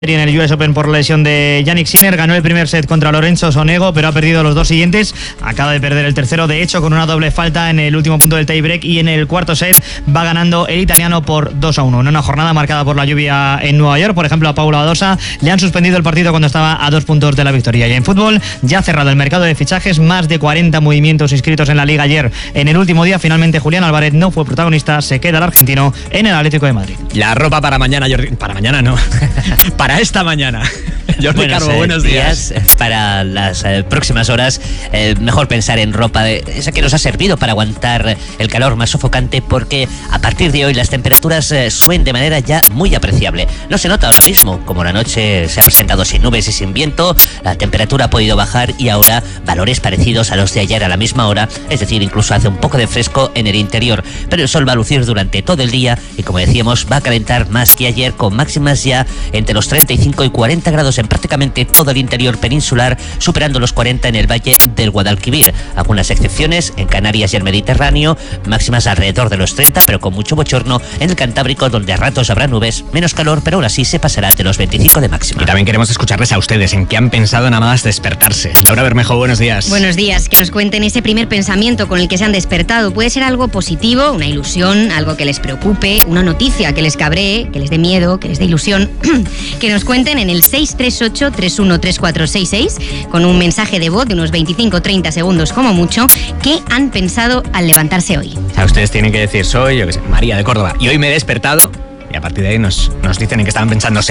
En el US Open por la lesión de Jannik Sinner, ganó el primer set contra Lorenzo Sonego, pero ha perdido los dos siguientes. Acaba de perder el tercero, de hecho, con una doble falta en el último punto del tiebreak, y en el cuarto set va ganando el italiano por 2-1. En una jornada marcada por la lluvia en Nueva York, por ejemplo, a Paula Badosa le han suspendido el partido cuando estaba a 2 puntos de la victoria. Y en fútbol, ya ha cerrado el mercado de fichajes, más de 40 movimientos inscritos en la Liga ayer. En el último día, finalmente, Julián Álvarez no fue protagonista, se queda el argentino en el Atlético de Madrid. La ropa para mañana, Jordi. Para mañana no. Para esta mañana. Jordi Carbo, buenos días. Para las próximas horas, mejor pensar en ropa esa que nos ha servido para aguantar el calor más sofocante, porque a partir de hoy las temperaturas suben de manera ya muy apreciable. No se nota ahora mismo, como la noche se ha presentado sin nubes y sin viento, la temperatura ha podido bajar y ahora valores parecidos a los de ayer a la misma hora, es decir, incluso hace un poco de fresco en el interior, pero el sol va a lucir durante todo el día y, como decíamos, va a calentar más que ayer, con máximas ya entre los 35 y 40 grados en prácticamente todo el interior peninsular, superando los 40 en el valle del Guadalquivir. Algunas excepciones en Canarias y el Mediterráneo, máximas alrededor de los 30, pero con mucho bochorno en el Cantábrico, donde a ratos habrá nubes, menos calor, pero aún así se pasará de los 25 de máxima. Y también queremos escucharles a ustedes, en qué han pensado nada más despertarse. Laura Bermejo, buenos días. Buenos días, que nos cuenten ese primer pensamiento con el que se han despertado. Puede ser algo positivo, una ilusión, algo que les preocupe, una noticia que les cabree, que les dé miedo, que les dé ilusión. Que nos cuenten en el 638-313466 con un mensaje de voz de unos 25-30 segundos como mucho, qué han pensado al levantarse hoy. O sea, ustedes tienen que decir, soy, yo qué sé, María de Córdoba, y hoy me he despertado, y a partir de ahí nos dicen en qué estaban pensando.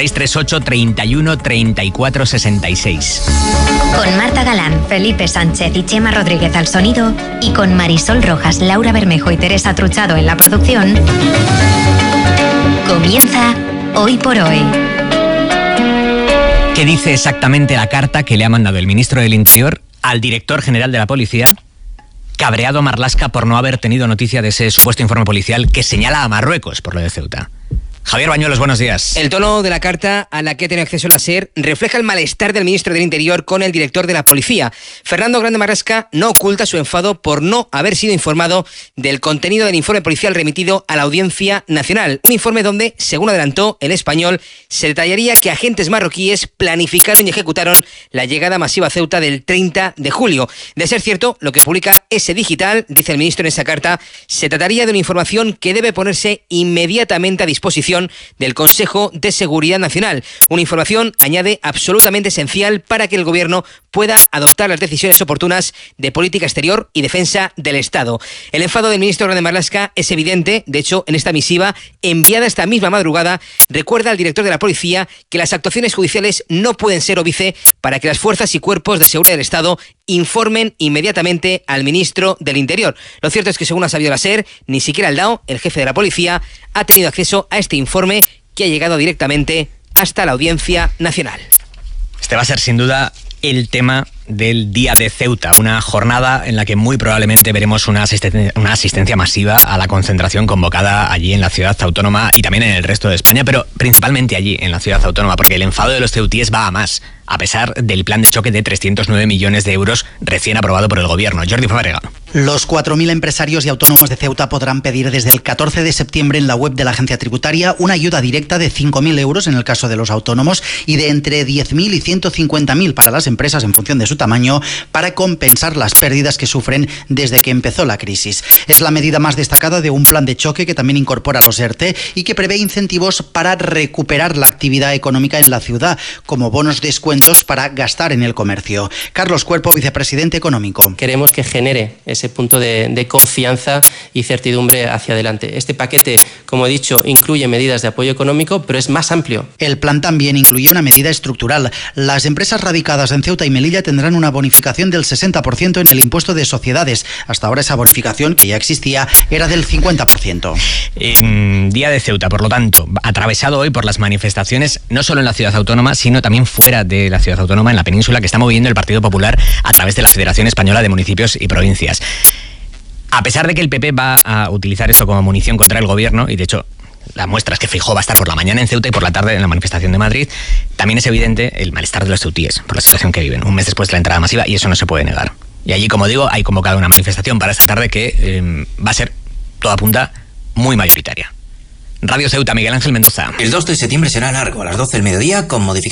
638-31-3466. Con Marta Galán, Felipe Sánchez y Chema Rodríguez al sonido, y con Marisol Rojas, Laura Bermejo y Teresa Truchado en la producción, comienza Hoy por Hoy. ¿Qué dice exactamente la carta que le ha mandado el ministro del Interior al director general de la policía, cabreado a Marlaska por no haber tenido noticia de ese supuesto informe policial que señala a Marruecos por lo de Ceuta? Javier Bañuelos, buenos días. El tono de la carta a la que ha tenido acceso la SER refleja el malestar del ministro del Interior con el director de la policía. Fernando Grande Marlaska no oculta su enfado por no haber sido informado del contenido del informe policial remitido a la Audiencia Nacional. Un informe donde, según adelantó El Español, se detallaría que agentes marroquíes planificaron y ejecutaron la llegada masiva a Ceuta del 30 de julio. De ser cierto, lo que publica ese digital, dice el ministro en esa carta, se trataría de una información que debe ponerse inmediatamente a disposición del Consejo de Seguridad Nacional. Una información, añade, absolutamente esencial para que el Gobierno pueda adoptar las decisiones oportunas de política exterior y defensa del Estado. El enfado del ministro Grande Marlaska es evidente. De hecho, en esta misiva, enviada esta misma madrugada, recuerda al director de la policía que las actuaciones judiciales no pueden ser óbice para que las fuerzas y cuerpos de seguridad del Estado informen inmediatamente al ministro del Interior. Lo cierto es que, según ha sabido la SER, ni siquiera el DAO, el jefe de la policía, ha tenido acceso a este informe que ha llegado directamente hasta la Audiencia Nacional. Este va a ser sin duda el tema del Día de Ceuta, una jornada en la que muy probablemente veremos una asistencia masiva a la concentración convocada allí en la ciudad autónoma y también en el resto de España, pero principalmente allí en la ciudad autónoma, porque el enfado de los ceutíes va a más, a pesar del plan de choque de 309 millones de euros recién aprobado por el Gobierno. Jordi Fábrega. Los 4.000 empresarios y autónomos de Ceuta podrán pedir desde el 14 de septiembre en la web de la agencia tributaria una ayuda directa de 5.000 euros en el caso de los autónomos y de entre 10.000 y 150.000 para las empresas en función de su tamaño, para compensar las pérdidas que sufren desde que empezó la crisis. Es la medida más destacada de un plan de choque que también incorpora los ERTE y que prevé incentivos para recuperar la actividad económica en la ciudad, como bonos descuentos para gastar en el comercio. Carlos Cuerpo, vicepresidente económico. Queremos que genere ese punto de confianza y certidumbre hacia adelante. Este paquete, como he dicho, incluye medidas de apoyo económico, pero es más amplio. El plan también incluye una medida estructural. Las empresas radicadas en Ceuta y Melilla tendrán una bonificación del 60% en el impuesto de sociedades. Hasta ahora esa bonificación, que ya existía, era del 50%. Día de Ceuta, por lo tanto, atravesado hoy por las manifestaciones, no solo en la ciudad autónoma, sino también fuera de la ciudad autónoma, en la península, que está moviendo el Partido Popular a través de la Federación Española de Municipios y Provincias. A pesar de que el PP va a utilizar esto como munición contra el Gobierno, y de hecho la muestra es que Feijóo va a estar por la mañana en Ceuta y por la tarde en la manifestación de Madrid, también es evidente el malestar de los ceutíes por la situación que viven, un mes después de la entrada masiva, y eso no se puede negar. Y allí, como digo, hay convocado una manifestación para esta tarde que va a ser, todo apunta, muy mayoritaria. Radio Ceuta, Miguel Ángel Mendoza. El 2 de septiembre será largo, a las 12 del mediodía, con modificaciones.